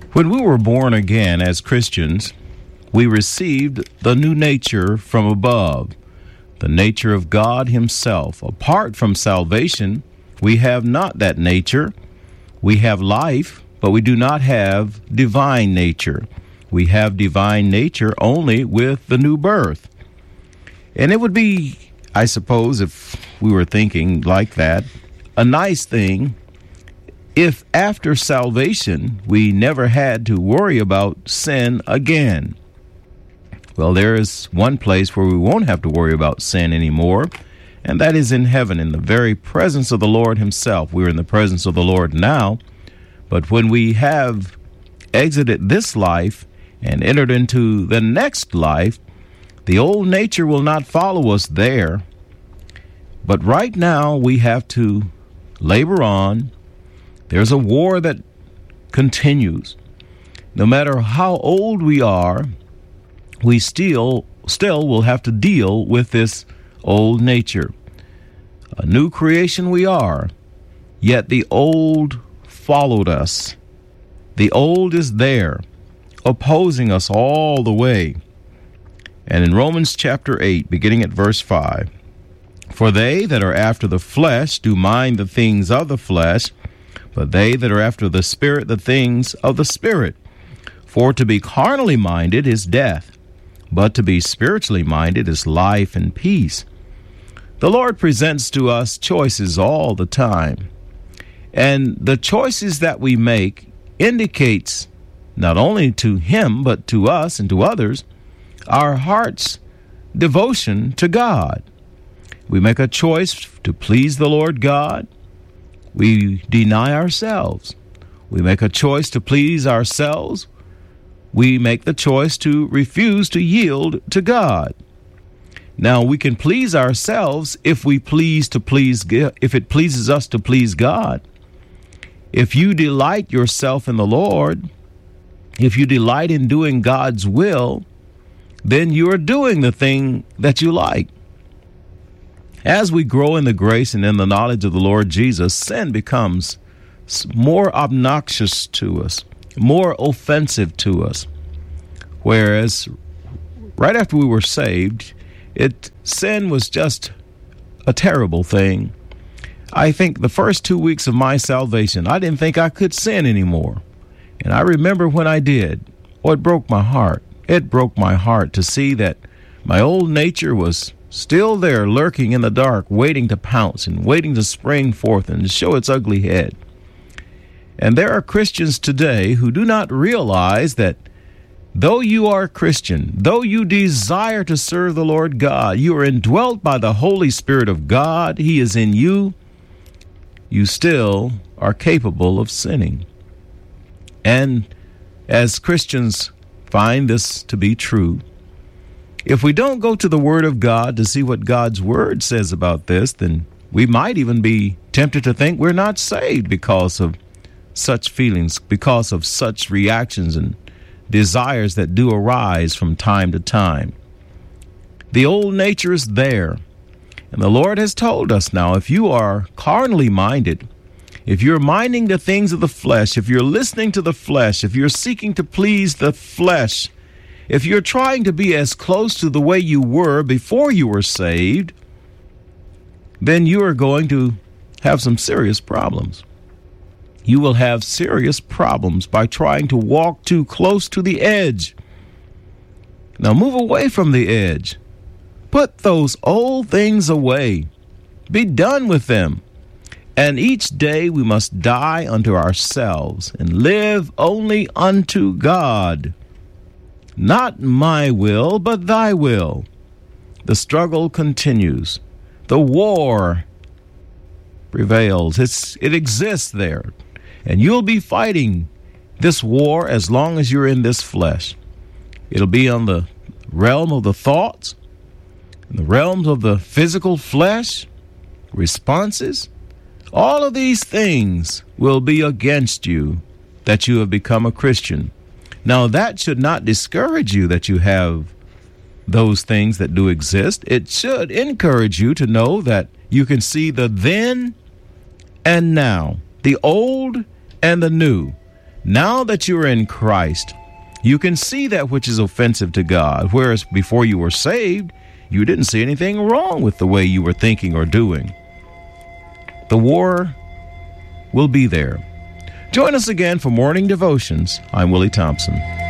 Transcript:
When we were born again as Christians, we received the new nature from above, the nature of God Himself. Apart from salvation, we have not that nature. We have life, but we do not have divine nature. We have divine nature only with the new birth. And it would be, I suppose, if we were thinking like that, a nice thing if after salvation we never had to worry about sin again. Well, there is one place where we won't have to worry about sin anymore, and that is in heaven, in the very presence of the Lord Himself. We're in the presence of the Lord now, but when we have exited this life and entered into the next life, the old nature will not follow us there. But right now we have to labor on. There's a war that continues. No matter how old we are, we still will have to deal with this old nature. A new creation we are, yet the old followed us. The old is there, opposing us all the way. And in Romans chapter 8, beginning at verse 5, "For they that are after the flesh do mind the things of the flesh, but they that are after the Spirit, the things of the Spirit. For to be carnally minded is death, but to be spiritually minded is life and peace." The Lord presents to us choices all the time. And the choices that we make indicates not only to Him, but to us and to others, our heart's devotion to God. We make a choice to please the Lord God. We deny ourselves. We make a choice to please ourselves. We make the choice to refuse to yield to God. Now, we can please ourselves if it pleases us to please God. If you delight yourself in the Lord, if you delight in doing God's will, then you are doing the thing that you like. As we grow in the grace and in the knowledge of the Lord Jesus, sin becomes more obnoxious to us, more offensive to us. Whereas right after we were saved, sin was just a terrible thing. I think the first 2 weeks of my salvation, I didn't think I could sin anymore. And I remember when I did, it broke my heart. It broke my heart to see that my old nature was still there, lurking in the dark, waiting to pounce and waiting to spring forth and show its ugly head. And there are Christians today who do not realize that though you are a Christian, though you desire to serve the Lord God, you are indwelt by the Holy Spirit of God, He is in you, you still are capable of sinning. And as Christians find this to be true, if we don't go to the Word of God to see what God's Word says about this, then we might even be tempted to think we're not saved because of such feelings, because of such reactions and desires that do arise from time to time. The old nature is there, and the Lord has told us now, if you are carnally minded, if you're minding the things of the flesh, if you're listening to the flesh, if you're seeking to please the flesh, if you're trying to be as close to the way you were before you were saved, then you are going to have some serious problems. You will have serious problems by trying to walk too close to the edge. Now move away from the edge. Put those old things away. Be done with them. And each day we must die unto ourselves and live only unto God. Not my will, but thy will. The struggle continues. The war prevails. It exists there. And you'll be fighting this war as long as you're in this flesh. It'll be on the realm of the thoughts, in the realms of the physical flesh, responses. All of these things will be against you that you have become a Christian. Now, that should not discourage you that you have those things that do exist. It should encourage you to know that you can see the then and now, the old and the new. Now that you are in Christ, you can see that which is offensive to God, whereas before you were saved, you didn't see anything wrong with the way you were thinking or doing. The war will be there. Join us again for Morning Devotions. I'm Willie Thompson.